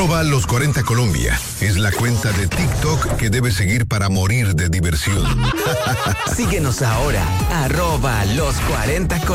@los40Colombia es la cuenta de TikTok que debes seguir para morir de diversión. Síguenos ahora, @los40Colombia.